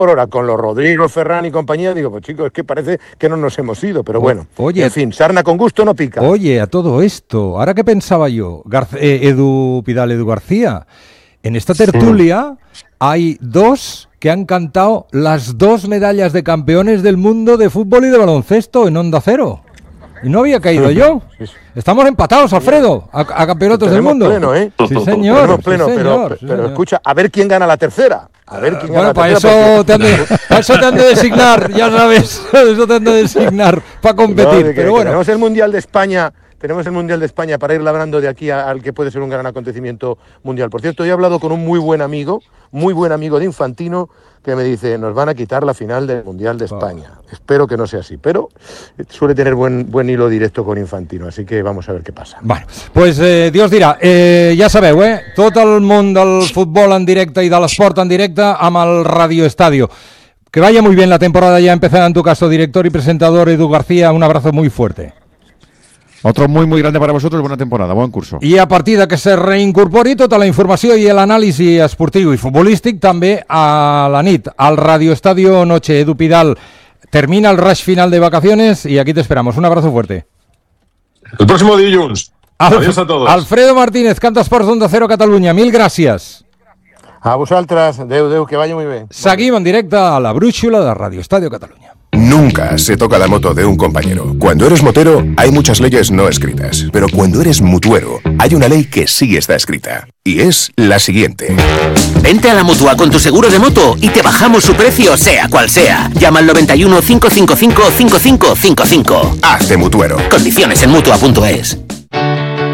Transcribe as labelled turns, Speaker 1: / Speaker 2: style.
Speaker 1: hora con los Rodrigo, Ferran y compañía, digo, pues chicos, es que parece que no nos hemos ido, pero bueno,
Speaker 2: oye,
Speaker 1: en fin, sarna con gusto no pica.
Speaker 2: Oye, a todo esto, ¿ahora qué pensaba yo? Edu García, en esta tertulia hay dos que han cantado las 2 medallas de campeones del mundo de fútbol y de baloncesto en Onda Cero. Y no había caído yo. Estamos empatados, Alfredo, a campeonatos del mundo.
Speaker 1: Pleno, ¿eh?
Speaker 2: Sí, señor.
Speaker 1: Pleno,
Speaker 2: sí, señor,
Speaker 1: pero escucha, a ver quién gana la tercera. A ver quién gana la
Speaker 2: para
Speaker 1: tercera.
Speaker 2: eso te han de designar, ya sabes. Eso te han de designar para competir.
Speaker 1: No,
Speaker 2: pero bueno.
Speaker 1: Tenemos el Mundial de España para ir labrando de aquí al que puede ser un gran acontecimiento mundial. Por cierto, he hablado con un muy buen amigo de Infantino, que me dice, nos van a quitar la final del Mundial de España. Espero que no sea así, pero suele tener buen hilo directo con Infantino, así que vamos a ver qué pasa.
Speaker 2: Bueno, pues Dios dirà, ja sabeu, tot el món del futbol en directe i de l'esport en directe amb el Radio Estadio. Que vaya muy bien la temporada ya empezada en tu caso, director y presentador Edu García, un abrazo muy fuerte.
Speaker 3: Otro muy, muy grande para vosotros, buena temporada, buen curso.
Speaker 2: I a partir de que se reincorpori tota la informació i l'anàlisi esportiu i futbolístic també a la nit, al Radio Estadio Noche. Edu Pidal, termina el rush final de vacaciones y aquí te esperamos. Un abrazo fuerte.
Speaker 4: El próximo dilluns. Adiós a todos.
Speaker 2: Alfredo Martínez, Canta Esports d'Onda Cero Catalunya, mil gràcies.
Speaker 1: A vosaltres, Déu, que vaya muy bien.
Speaker 2: Seguim en directe a la brúixola de Radio Estadio Catalunya.
Speaker 5: Nunca se toca la moto de un compañero. Cuando eres motero, hay muchas leyes no escritas. Pero cuando eres mutuero, hay una ley que sí está escrita. Y es la siguiente.
Speaker 6: Vente a la Mutua con tu seguro de moto y te bajamos su precio, sea cual sea. Llama al 91 555 5555.
Speaker 5: Hazte mutuero.
Speaker 6: Condiciones en Mutua.es.